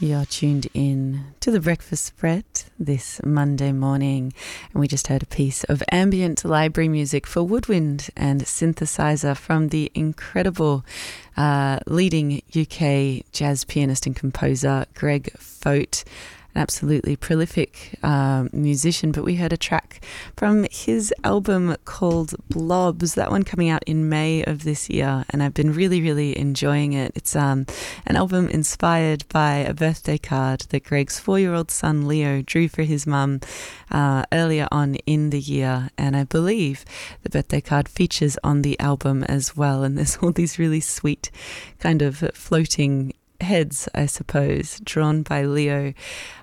You're tuned in to the Breakfast Spread this Monday morning, and we just heard a piece of ambient library music for woodwind and synthesizer from the incredible leading UK jazz pianist and composer Greg Foat, an absolutely prolific musician. But we heard a track from his album called Blobs, that one coming out in May of this year, and I've been really enjoying it. It's an album inspired by a birthday card that Greg's 4-year-old son Leo drew for his mum earlier on in the year, and I believe the birthday card features on the album as well, and there's all these really sweet kind of floating heads, I suppose, drawn by Leo.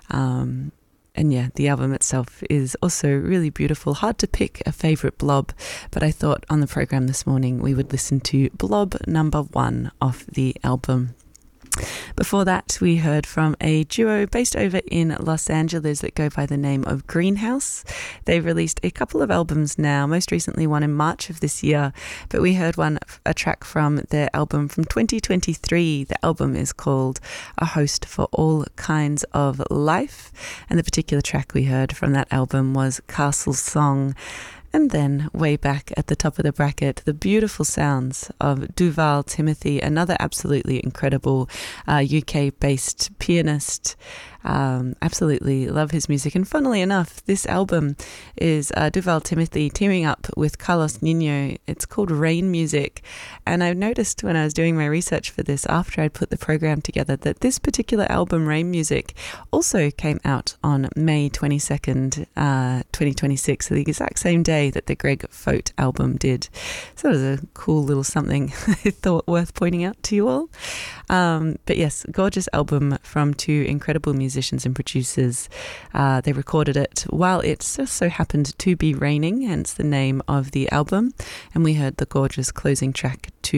And yeah, the album itself is also really beautiful. Hard to pick a favourite blob, but I thought on the programme this morning we would listen to Blob number 1 off the album. Before that, we heard from a duo based over in Los Angeles that go by the name of Greenhouse. They've released a couple of albums now, most recently one in March of this year, but we heard a track from their album from 2023. The album is called A Host for All Kinds of Life, and the particular track we heard from that album was Castle Song. And then, way back at the top of the bracket, the beautiful sounds of Duval Timothy, another absolutely incredible UK-based pianist. Absolutely love his music. And funnily enough, this album is Duval Timothy teaming up with Carlos Nino. It's called Rain Music. And I noticed when I was doing my research for this, after I'd put the program together, that this particular album, Rain Music, also came out on May 22nd, 2026, so the exact same day that the Greg Foat album did. So it was a cool little something I thought worth pointing out to you all. But yes, gorgeous album from two incredible musicians and producers. They recorded it while it just so happened to be raining, hence the name of the album. And we heard the gorgeous closing track to